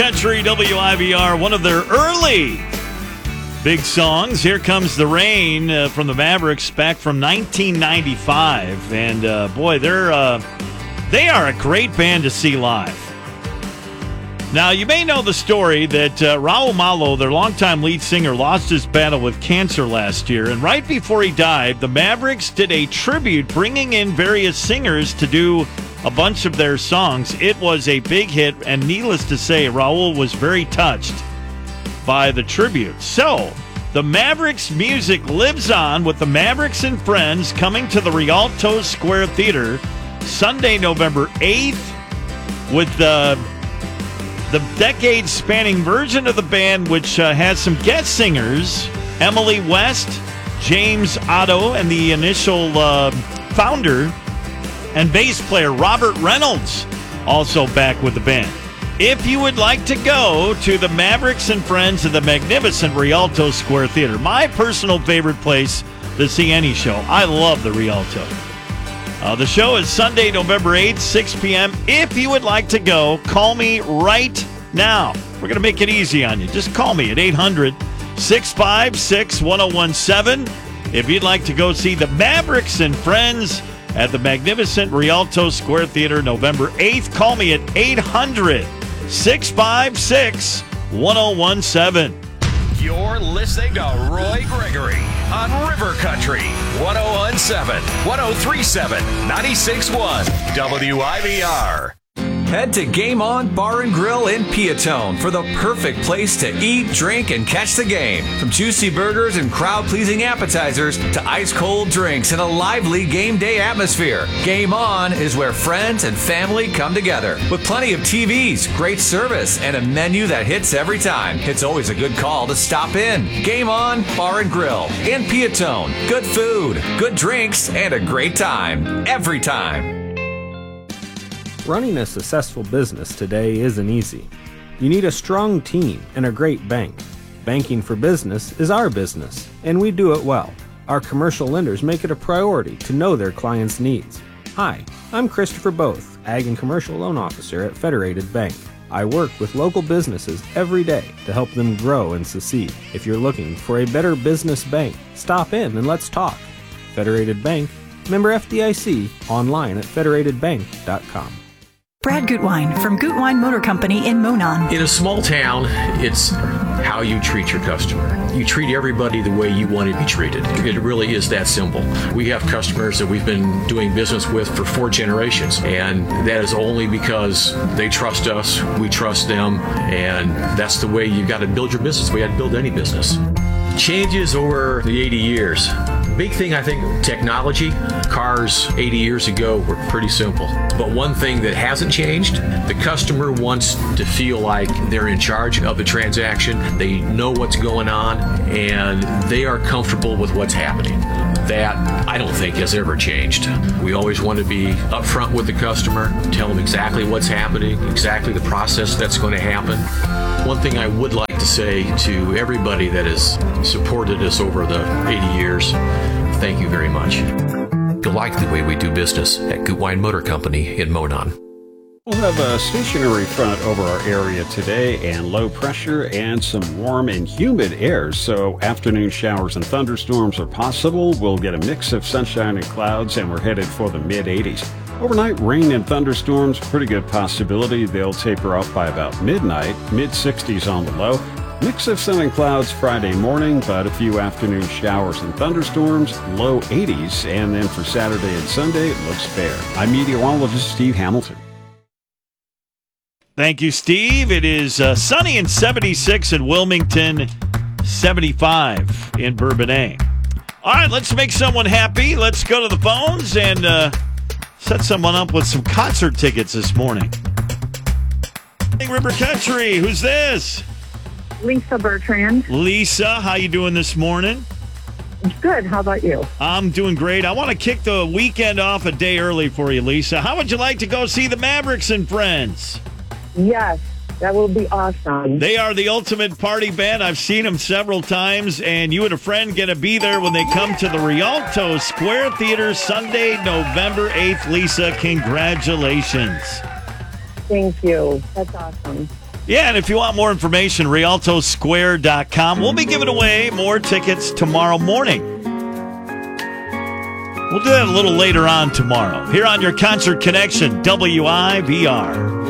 Country WIVR, one of their early big songs. Here Comes the Rain from the Mavericks back from 1995. And boy, they are a great band to see live. Now, you may know the story that Raul Malo, their longtime lead singer, lost his battle with cancer last year. And right before he died, the Mavericks did a tribute, bringing in various singers to do a bunch of their songs. It was a big hit, and needless to say, Raul was very touched by the tribute. So, the Mavericks music lives on with the Mavericks and Friends coming to the Rialto Square Theater Sunday, November 8th with the decade-spanning version of the band, which has some guest singers, Emily West, James Otto, and the initial founder and bass player Robert Reynolds, also back with the band. If you would like to go to the Mavericks and Friends of the magnificent Rialto Square Theater, my personal favorite place to see any show. I love the Rialto. The show is Sunday, November 8th, 6 p.m. If you would like to go, call me right now. We're going to make it easy on you. Just call me at 800-656-1017. If you'd like to go see the Mavericks and Friends at the magnificent Rialto Square Theater, November 8th, call me at 800-656-1017. You're listening to Roy Gregory on River Country 1017, 1037, 96.1 WIVR. Head to Game On Bar and Grill in Peatone for the perfect place to eat, drink, and catch the game. From juicy burgers and crowd-pleasing appetizers to ice-cold drinks and a lively game day atmosphere, Game On is where friends and family come together. With plenty of TVs, great service, and a menu that hits every time, it's always a good call to stop in. Game On Bar and Grill in Peatone. Good food, good drinks, and a great time. Every time. Running a successful business today isn't easy. You need a strong team and a great bank. Banking for business is our business, and we do it well. Our commercial lenders make it a priority to know their clients' needs. Hi, I'm Christopher Both, Ag and Commercial Loan Officer at Federated Bank. I work with local businesses every day to help them grow and succeed. If you're looking for a better business bank, stop in and let's talk. Federated Bank, member FDIC, online at federatedbank.com. Brad Gutwein from Gutwein Motor Company in Monon. In a small town, it's how you treat your customer. You treat everybody the way you want to be treated. It really is that simple. We have customers that we've been doing business with for 4 generations, and that is only because they trust us, we trust them, and that's the way you've got to build your business. We had to build any business. Changes over the 80 years. Big thing, I think, technology. Cars 80 years ago were pretty simple. But one thing that hasn't changed, the customer wants to feel like they're in charge of the transaction. They know what's going on, and they are comfortable with what's happening. That, I don't think, has ever changed. We always want to be upfront with the customer, tell them exactly what's happening, exactly the process that's going to happen. One thing I would like to say to everybody that has supported us over the 80 years, thank you very much. You'll like the way we do business at Gutwein Motor Company in Monon. We'll have a stationary front over our area today and low pressure and some warm and humid air, so afternoon showers and thunderstorms are possible. We'll get a mix of sunshine and clouds, and we're headed for the mid-80s. Overnight rain and thunderstorms, pretty good possibility. They'll taper off by about midnight, mid-60s on the low. Mix of sun and clouds Friday morning, but a few afternoon showers and thunderstorms, low 80s, and then for Saturday and Sunday, it looks fair. I'm meteorologist Steve Hamilton. Thank you, Steve. It is sunny and 76 in Wilmington, 75 in Bourbonnais. All right, let's make someone happy. Let's go to the phones and set someone up with some concert tickets this morning. Hey, River Country, who's this? Lisa Bertrand. Lisa, how you doing this morning? Good. How about you? I'm doing great. I want to kick the weekend off a day early for you, Lisa. How would you like to go see the Mavericks and Friends? Yes, that will be awesome. They are the ultimate party band. I've seen them several times, and you and a friend going to be there when they come to the Rialto Square Theater Sunday, November 8th. Lisa, congratulations. Thank you. That's awesome. Yeah, and if you want more information, rialtosquare.com. We'll be giving away more tickets tomorrow morning. We'll do that a little later on tomorrow. Here on your Concert Connection, WIBR.